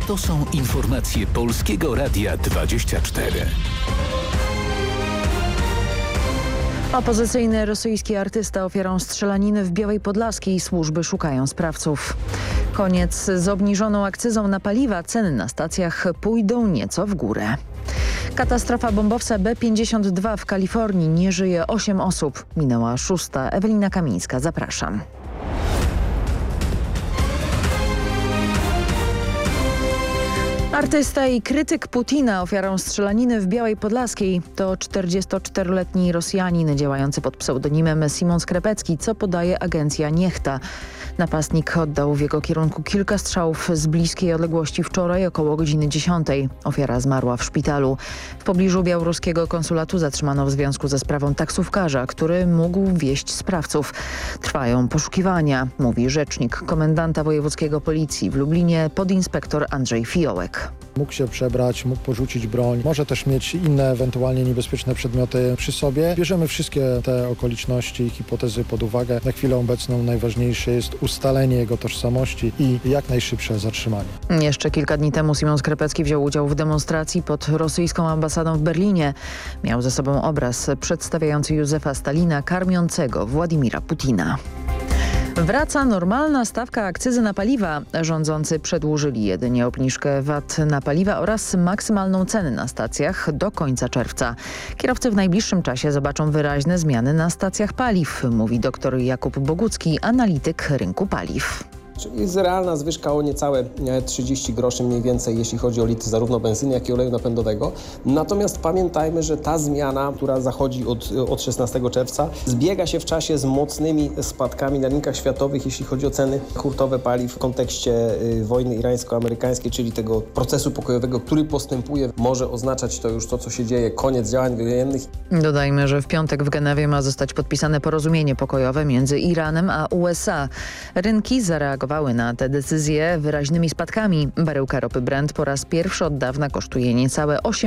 To są informacje Polskiego Radia 24. Opozycyjny rosyjski artysta ofiarą strzelaniny w Białej Podlaskiej. Służby szukają sprawców. Koniec z obniżoną akcyzą na paliwa. Ceny na stacjach pójdą nieco w górę. Katastrofa bombowca B-52 w Kalifornii. Nie żyje 8 osób. Minęła 6. Ewelina Kamińska, zapraszam. Artysta i krytyk Putina ofiarą strzelaniny w Białej Podlaskiej to 44-letni Rosjanin działający pod pseudonimem Simon Skrepecki, co podaje agencja Niechta. Napastnik oddał w jego kierunku kilka strzałów z bliskiej odległości wczoraj około godziny 10. Ofiara zmarła w szpitalu. W pobliżu białoruskiego konsulatu zatrzymano w związku ze sprawą taksówkarza, który mógł wieźć sprawców. Trwają poszukiwania, mówi rzecznik komendanta wojewódzkiego policji w Lublinie podinspektor Andrzej Fiołek. Mógł się przebrać, mógł porzucić broń, może też mieć inne ewentualnie niebezpieczne przedmioty przy sobie. Bierzemy wszystkie te okoliczności i hipotezy pod uwagę. Na chwilę obecną najważniejsze jest ustalenie jego tożsamości i jak najszybsze zatrzymanie. Jeszcze kilka dni temu Simon Skrepecki wziął udział w demonstracji pod rosyjską ambasadą w Berlinie. Miał ze sobą obraz przedstawiający Józefa Stalina karmiącego Władimira Putina. Wraca normalna stawka akcyzy na paliwa. Rządzący przedłużyli jedynie obniżkę VAT na paliwa oraz maksymalną cenę na stacjach do końca czerwca. Kierowcy w najbliższym czasie zobaczą wyraźne zmiany na stacjach paliw, mówi dr Jakub Bogucki, analityk rynku paliw. Czyli jest realna zwyżka o niecałe 30 groszy mniej więcej, jeśli chodzi o litr zarówno benzyny, jak i oleju napędowego. Natomiast pamiętajmy, że ta zmiana, która zachodzi od 16 czerwca, zbiega się w czasie z mocnymi spadkami na rynkach światowych, jeśli chodzi o ceny hurtowe paliw w kontekście wojny irańsko-amerykańskiej, czyli tego procesu pokojowego, który postępuje. Może oznaczać to już to, co się dzieje, koniec działań wojennych. Dodajmy, że w piątek w Genewie ma zostać podpisane porozumienie pokojowe między Iranem a USA. Rynki zareagowały na te decyzje wyraźnymi spadkami. Baryłka ropy Brent po raz pierwszy od dawna kosztuje niecałe 8